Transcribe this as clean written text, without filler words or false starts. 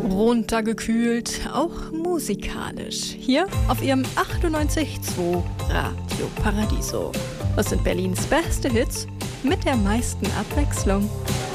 Runtergekühlt, auch musikalisch. Hier auf ihrem 98.2 Radio Paradiso. Das sind Berlins beste Hits mit der meisten Abwechslung.